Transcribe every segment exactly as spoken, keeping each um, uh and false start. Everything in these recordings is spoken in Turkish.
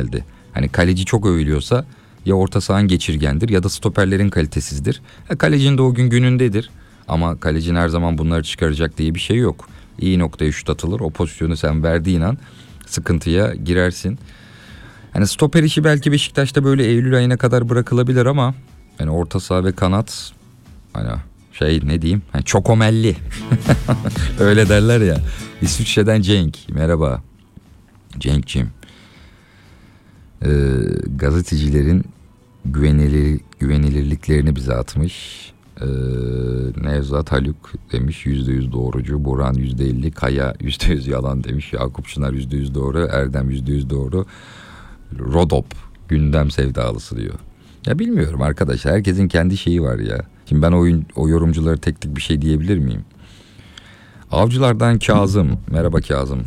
genelde. Hani kaleci çok övülüyorsa ya orta sahan geçirgendir ya da stoperlerin kalitesizdir. Ha, kalecinin de o gün günündedir. Ama kalecinin her zaman bunları çıkaracak diye bir şey yok. İyi noktaya şut atılır. O pozisyonu sen verdiğin an sıkıntıya girersin. Hani stoper işi belki Beşiktaş'ta böyle Eylül ayına kadar bırakılabilir ama yani orta saha ve kanat hani şey ne diyeyim hani çok omelli. Öyle derler ya. İsviçre'den Cenk. Merhaba Cenk'ciğim. Ee, gazetecilerin güvenilir, güvenilirliklerini bize atmış. Ee, Nevzat Haluk demiş yüzde yüz doğrucu. Burhan yüzde elli. Kaya yüzde yüz yalan demiş. Yakup Çınar yüzde yüz doğru. Erdem yüzde yüz doğru. Rodop gündem sevdalısı diyor. Ya bilmiyorum arkadaşlar, herkesin kendi şeyi var ya. Şimdi ben oyun, o yorumculara tek tek bir şey diyebilir miyim? Avcılardan Kazım. Merhaba Kazım.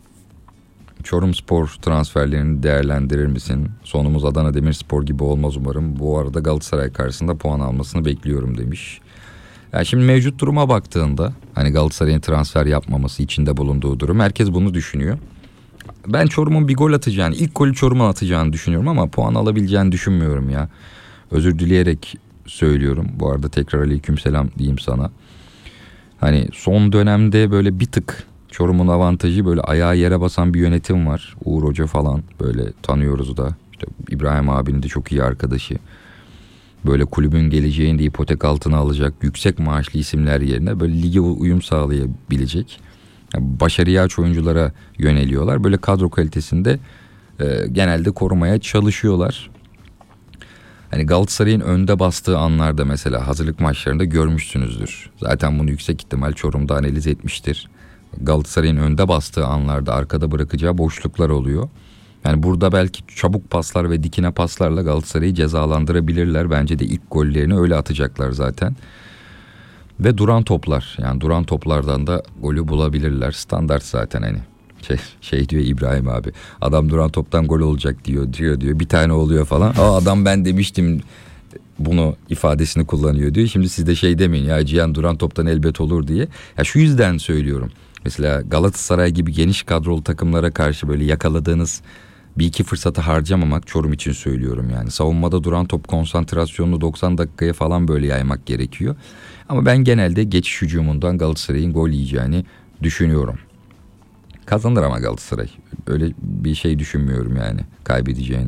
Çorumspor transferlerini değerlendirir misin? Sonumuz Adana Demirspor gibi olmaz umarım. Bu arada Galatasaray karşısında puan almasını bekliyorum demiş. Yani şimdi mevcut duruma baktığında hani Galatasaray'ın transfer yapmaması, içinde bulunduğu durum, herkes bunu düşünüyor. Ben Çorum'un bir gol atacağını, ilk golü Çorum'un atacağını düşünüyorum ama puan alabileceğini düşünmüyorum ya. Özür dileyerek söylüyorum. Bu arada tekrar aleykümselam diyeyim sana. Hani son dönemde böyle bir tık Çorum'un avantajı, böyle ayağı yere basan bir yönetim var. Uğur Hoca falan böyle tanıyoruz da. İşte İbrahim abinin de çok iyi arkadaşı. Böyle kulübün geleceğini de ipotek altına alacak yüksek maaşlı isimler yerine böyle lige uyum sağlayabilecek, yani başarıya aç oyunculara yöneliyorlar. Böyle kadro kalitesinde e, genelde korumaya çalışıyorlar. Hani Galatasaray'ın önde bastığı anlarda mesela hazırlık maçlarında görmüşsünüzdür. Zaten bunu yüksek ihtimal Çorum'da analiz etmiştir. Galatasaray'ın önde bastığı anlarda arkada bırakacağı boşluklar oluyor. Yani burada belki çabuk paslar ve dikine paslarla Galatasaray'ı cezalandırabilirler. Bence de ilk gollerini öyle atacaklar zaten. Ve duran toplar, yani duran toplardan da golü bulabilirler. Standart zaten hani. Şey, şey diyor İbrahim abi. Adam duran toptan gol olacak diyor diyor diyor. Bir tane oluyor falan. Aa adam ben demiştim bunu ifadesini kullanıyor diyor. Şimdi siz de şey demeyin ya Cihan duran toptan elbet olur diye. Ya şu yüzden söylüyorum. Mesela Galatasaray gibi geniş kadrolu takımlara karşı böyle yakaladığınız bir iki fırsatı harcamamak, Çorum için söylüyorum yani. Savunmada duran top konsantrasyonunu doksan dakikaya falan böyle yaymak gerekiyor. Ama ben genelde geçiş hücumundan Galatasaray'ın gol yiyeceğini düşünüyorum. Kazanır ama Galatasaray. Öyle bir şey düşünmüyorum yani kaybedeceğini.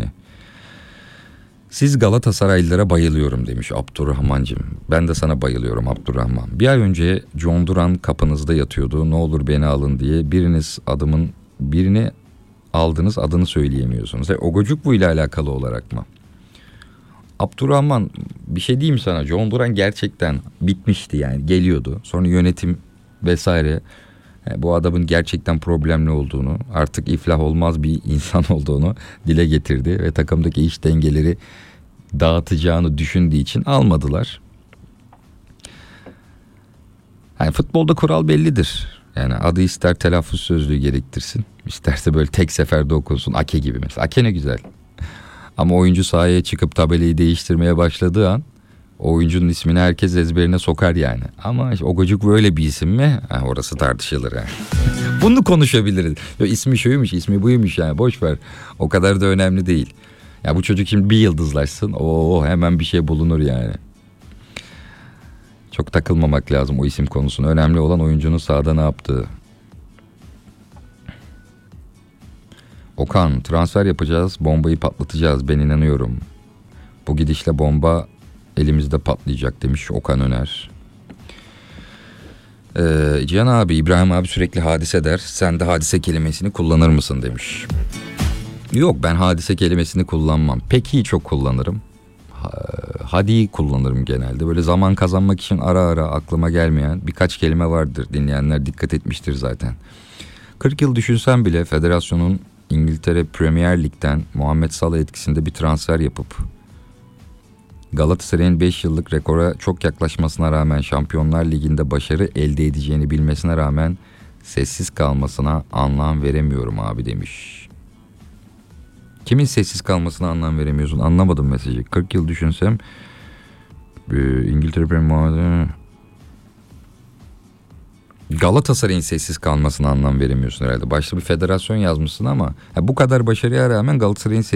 Siz Galatasaraylılara bayılıyorum demiş Abdurrahmancığım. Ben de sana bayılıyorum Abdurrahman. Bir ay önce John Duran kapınızda yatıyordu. Ne olur beni alın diye. Biriniz adımın birini aldınız, adını söyleyemiyorsunuz. E, Ogocukwu ile alakalı olarak mı? Abdurrahman bir şey diyeyim sana. John Duran gerçekten bitmişti yani. Geliyordu. Sonra yönetim vesaire yani bu adamın gerçekten problemli olduğunu, artık iflah olmaz bir insan olduğunu dile getirdi ve takımdaki iş dengeleri dağıtacağını düşündüğü için almadılar. Yani futbolda kural bellidir. Yani adı ister telaffuz sözlüğü gerektirsin, isterse böyle tek seferde okunsun. Ake gibi mesela. Ake ne güzel. Ama oyuncu sahaya çıkıp tabelayı değiştirmeye başladığı an o oyuncunun ismini herkes ezberine sokar yani. Ama işte Ogocukwu böyle bir isim mi? Ha, orası tartışılır yani. Bunu konuşabiliriz. Ya, ismi şuymuş, ismi buymuş yani. Boş ver. O kadar da önemli değil. Ya bu çocuk şimdi bir yıldızlaşsın. Oo hemen bir şey bulunur yani. Çok takılmamak lazım o isim konusuna. Önemli olan oyuncunun sahada ne yaptığı. Okan, transfer yapacağız, bombayı patlatacağız, ben inanıyorum. Bu gidişle bomba elimizde patlayacak demiş Okan Öner. Ee, Cihan abi, İbrahim abi sürekli hadise der. Sen de hadise kelimesini kullanır mısın demiş. Yok, ben hadise kelimesini kullanmam. Peki çok kullanırım. Hadi kullanırım genelde. Böyle zaman kazanmak için ara ara aklıma gelmeyen birkaç kelime vardır. Dinleyenler dikkat etmiştir zaten. kırk yıl düşünsem bile federasyonun İngiltere Premier Lig'den Muhammed Salah etkisinde bir transfer yapıp Galatasaray'ın beş yıllık rekora çok yaklaşmasına rağmen Şampiyonlar Ligi'nde başarı elde edeceğini bilmesine rağmen sessiz kalmasına anlam veremiyorum abi demiş. Kimin sessiz kalmasına anlam veremiyorsun? Anlamadım mesajı. kırk yıl düşünsem İngiltere Premier Lig'de Galatasaray'ın sessiz kalmasına anlam veremiyorsun herhalde. Başta bir federasyon yazmışsın ama bu kadar başarıya rağmen Galatasaray'ın